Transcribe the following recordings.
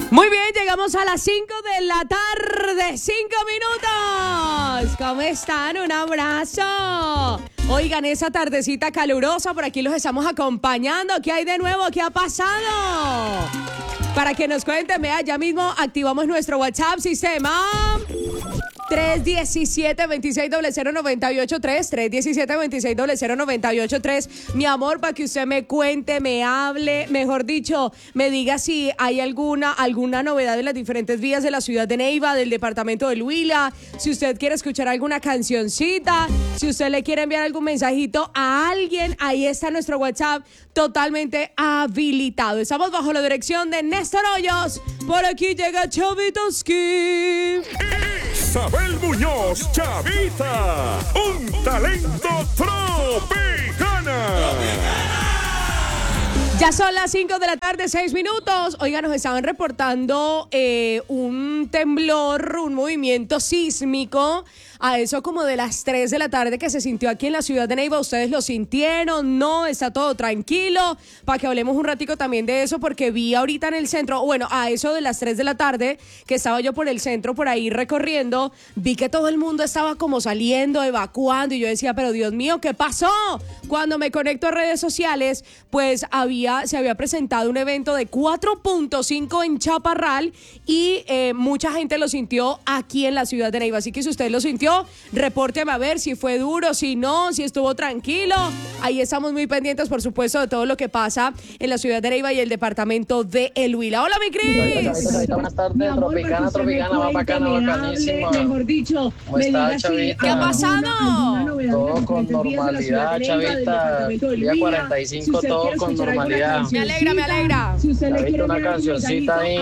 Muy bien, llegamos a las 5 de la tarde, 5 minutos. ¿Cómo están? Un abrazo. Oigan, esa tardecita calurosa, por aquí los estamos acompañando. ¿Qué hay de nuevo? ¿Qué ha pasado? Para que nos cuenten, vea, ya mismo activamos nuestro WhatsApp sistema 317-2600-983, 317-2600-983. Mi amor, para que usted me cuente, me hable, mejor dicho, me diga si hay alguna novedad en las diferentes vías de la ciudad de Neiva, del departamento del Huila, si usted quiere escuchar alguna cancioncita, si usted le quiere enviar algún mensajito a alguien, ahí está nuestro WhatsApp totalmente habilitado. Estamos bajo la dirección de Néstor Hoyos. Por aquí llega Chavitoski. Isabel Muñoz, Chavita, un talento tropicana. Ya son las 5 de la tarde, 6 minutos. Oiga, nos estaban reportando un temblor, un movimiento sísmico a eso como de las 3 de la tarde que se sintió aquí en la ciudad de Neiva. ¿Ustedes lo sintieron? ¿No? ¿Está todo tranquilo? Para que hablemos un ratico también de eso, porque vi ahorita en el centro, bueno, a eso de las 3 de la tarde, que estaba yo por el centro, por ahí recorriendo, vi que todo el mundo estaba como saliendo, evacuando, y yo decía, pero Dios mío, ¿qué pasó? Cuando me conecto a redes sociales, pues se había presentado un evento de 4.5 en Chaparral y mucha gente lo sintió aquí en la ciudad de Neiva. Así que si usted lo sintió, repórteme a ver si fue duro, si no, si estuvo tranquilo. Ahí estamos muy pendientes, por supuesto, de todo lo que pasa en la ciudad de Neiva y el departamento de El Huila. Hola, mi Cris. Buenas tardes, tropicana, va bacana, bacanísima. Mejor dicho, ¿cómo está, Chavita? ¿Qué ha pasado? Todo con normalidad, Chavita. Día 45, todo con normalidad. Me alegra. Chavita, una cancioncita ahí.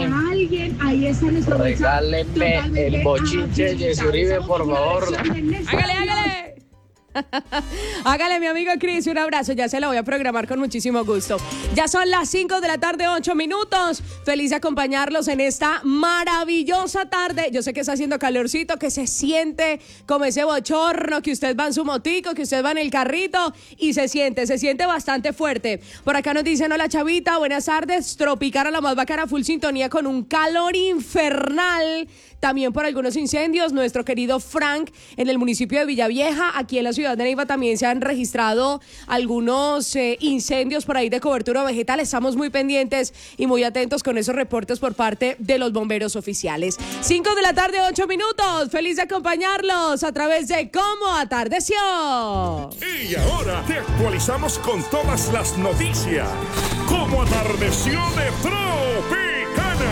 Regáleme el bochinche de Uribe, por favor. Hágale. Hágale, mi amigo Cris, un abrazo. Ya se la voy a programar con muchísimo gusto. Ya son las 5 de la tarde, 8 minutos. Feliz de acompañarlos en esta maravillosa tarde. Yo sé que está haciendo calorcito, que se siente como ese bochorno, que usted va en su motico, que usted va en el carrito y se siente bastante fuerte. Por acá nos dicen, hola, Chavita, buenas tardes. Tropicana, la más bacana, full sintonía con un calor infernal. También por algunos incendios. Nuestro querido Frank en el municipio de Villavieja, aquí en la ciudad de Neiva, también se han registrado algunos incendios por ahí de cobertura vegetal. Estamos muy pendientes y muy atentos con esos reportes por parte de los bomberos oficiales. 5 de la tarde, 8 minutos. Feliz de acompañarlos a través de Cómo Atardeció. Y ahora te actualizamos con todas las noticias. Cómo atardeció de Tropicana.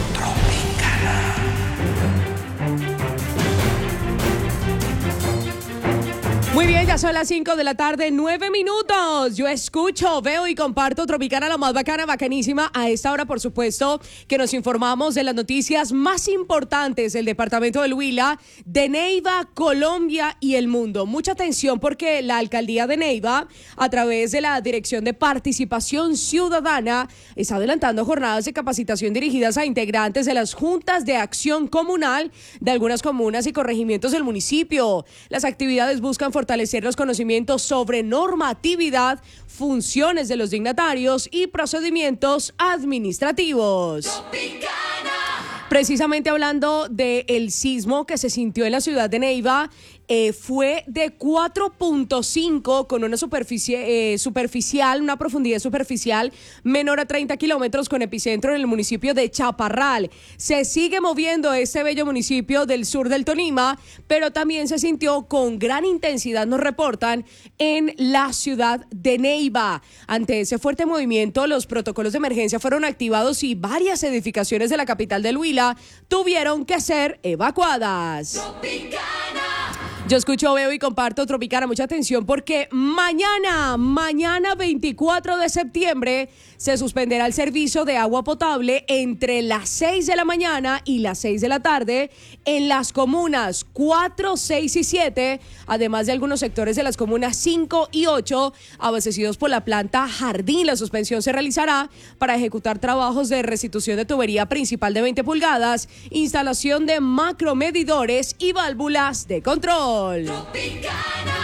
Muy bien, ya son las 5 de la tarde, 9 minutos. Yo escucho, veo y comparto Tropicana, la más bacana, bacanísima. A esta hora, por supuesto, que nos informamos de las noticias más importantes del departamento del Huila, de Neiva, Colombia y el mundo. Mucha atención porque la alcaldía de Neiva, a través de la Dirección de Participación Ciudadana, está adelantando jornadas de capacitación dirigidas a integrantes de las juntas de acción comunal de algunas comunas y corregimientos del municipio. Las actividades buscan fortalecer los conocimientos sobre normatividad, funciones de los dignatarios y procedimientos administrativos. Precisamente hablando del sismo que se sintió en la ciudad de Neiva, fue de 4.5 con una una profundidad superficial menor a 30 kilómetros, con epicentro en el municipio de Chaparral. Se sigue moviendo este bello municipio del sur del Tolima, pero también se sintió con gran intensidad, nos reportan, en la ciudad de Neiva. Ante ese fuerte movimiento, los protocolos de emergencia fueron activados y varias edificaciones de la capital del Huila tuvieron que ser evacuadas. Yo escucho, veo y comparto Tropicana. Mucha atención porque mañana 24 de septiembre, se suspenderá el servicio de agua potable entre las 6 de la mañana y las 6 de la tarde en las comunas 4, 6 y 7, además de algunos sectores de las comunas 5 y 8, abastecidos por la planta Jardín. La suspensión se realizará para ejecutar trabajos de restitución de tubería principal de 20 pulgadas, instalación de macromedidores y válvulas de control. Tropicana.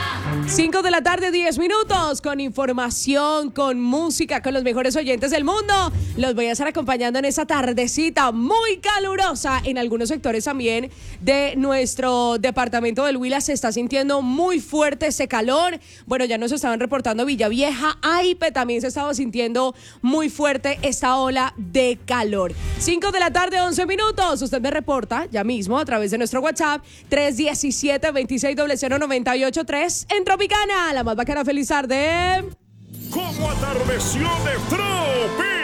5 de la tarde, 10 minutos, con información, con música, con los mejores oyentes del mundo. Los voy a estar acompañando en esta tardecita muy calurosa. En algunos sectores también de nuestro departamento del Huila se está sintiendo muy fuerte ese calor. Bueno, ya nos estaban reportando Villavieja, Aipe, también se estaba sintiendo muy fuerte esta ola de calor. 5 de la tarde, 11 minutos. Usted me reporta ya mismo a través de nuestro WhatsApp 317-2600-983 en Tropicana, la más bacana. Feliz tarde. ¿Cómo atardeció de Tropi?